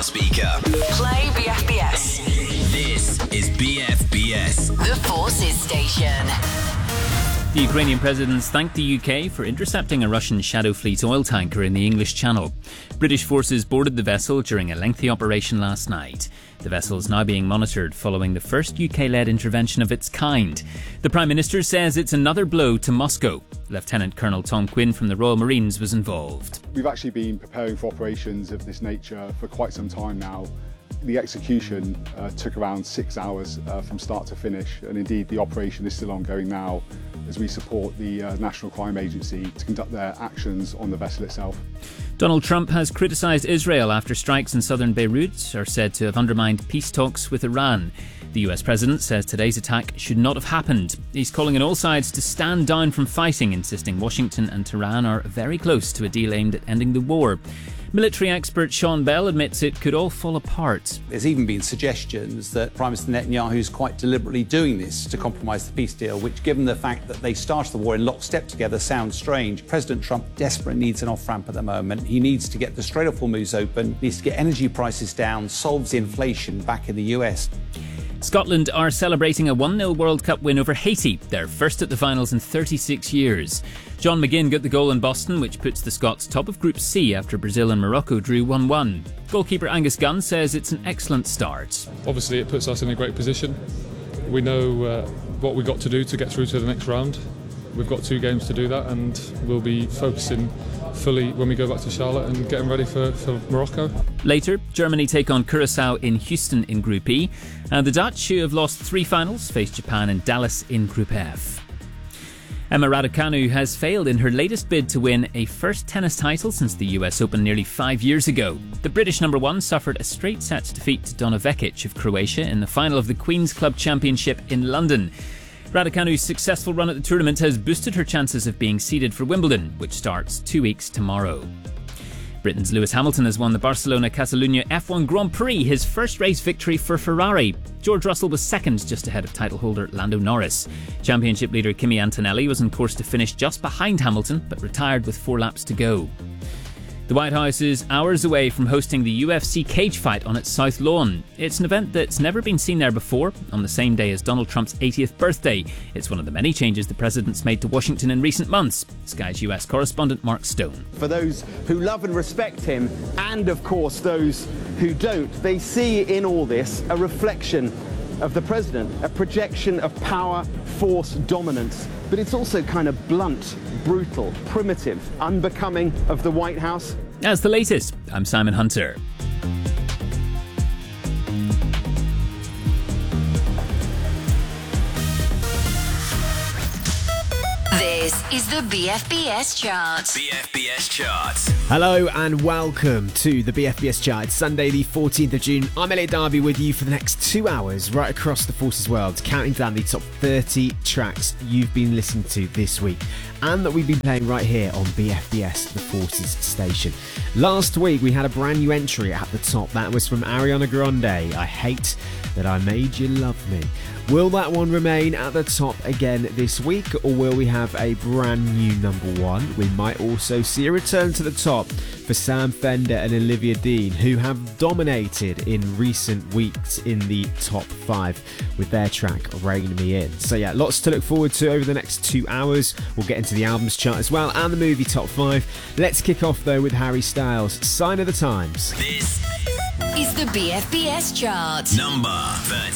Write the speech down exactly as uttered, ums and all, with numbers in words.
speaker. Play B F B S. This is B F B S. The Forces Station. The Ukrainian president thanked the U K for intercepting a Russian Shadow Fleet oil tanker in the English Channel. British forces boarded the vessel during a lengthy operation last night. The vessel is now being monitored following the first U K-led intervention of its kind. The Prime Minister says it's another blow to Moscow. Lieutenant Colonel Tom Quinn from the Royal Marines was involved. We've actually been preparing for operations of this nature for quite some time now. The execution uh, took around six hours uh, from start to finish, and indeed the operation is still ongoing now as we support the uh, National Crime Agency to conduct their actions on the vessel itself. Donald Trump has criticised Israel after strikes in southern Beirut are said to have undermined peace talks with Iran. The U S president says today's attack should not have happened. He's calling on all sides to stand down from fighting, insisting Washington and Tehran are very close to a deal aimed at ending the war. Military expert Sean Bell admits it could all fall apart. There's even been suggestions that Prime Minister Netanyahu is quite deliberately doing this to compromise the peace deal, which, given the fact that they started the war in lockstep together, sounds strange. President Trump desperately needs an off-ramp at the moment. He needs to get the Strait of Hormuz open, needs to get energy prices down, solves inflation back in the U S. Scotland are celebrating a one nil World Cup win over Haiti, their first at the finals in thirty-six years. John McGinn got the goal in Boston, which puts the Scots top of Group C after Brazil and Morocco drew one one. Goalkeeper Angus Gunn says it's an excellent start. Obviously it puts us in a great position. We know uh, what we've got to do to get through to the next round. We've got two games to do that, and we'll be focusing fully when we go back to Charlotte and getting ready for, for Morocco. Later, Germany take on Curacao in Houston in Group E, and the Dutch, who have lost three finals, face Japan in Dallas in Group F. Emma Raducanu has failed in her latest bid to win a first tennis title since the U S Open nearly five years ago. The British number one suffered a straight sets defeat to Donna Vekic of Croatia in the final of the Queen's Club Championship in London. Raducanu's successful run at the tournament has boosted her chances of being seeded for Wimbledon, which starts two weeks tomorrow. Britain's Lewis Hamilton has won the Barcelona-Catalunya F one Grand Prix, his first race victory for Ferrari. George Russell was second, just ahead of title holder Lando Norris. Championship leader Kimi Antonelli was on course to finish just behind Hamilton, but retired with four laps to go. The White House is hours away from hosting the U F C cage fight on its South Lawn. It's an event that's never been seen there before, on the same day as Donald Trump's eightieth birthday. It's one of the many changes the president's made to Washington in recent months. Sky's U S correspondent Mark Stone. For those who love and respect him, and of course those who don't, they see in all this a reflection of the president, a projection of power, force, dominance. But it's also kind of blunt, brutal, primitive, unbecoming of the White House. As the latest, I'm Simon Hunter. This is the B F B S chart. B F B S chart. Hello and welcome to the B F B S chart. It's Sunday the fourteenth of June. I'm Elliot Darby with you for the next two hours right across the Forces world, counting down the top thirty tracks you've been listening to this week and that we've been playing right here on B F B S, the Forces station. Last week we had a brand new entry at the top. That was from Ariana Grande, I Hate That I Made You Love Me. Will that one remain at the top again this week, or will we have a brand new number one? We might also see a return to the top for Sam Fender and Olivia Dean, who have dominated in recent weeks in the top five with their track Rein Me In. So yeah, lots to look forward to over the next two hours. We'll get into the albums chart as well and the movie top five. Let's kick off though with Harry Styles, Sign of the Times. This is the B F B S chart. Number thirty.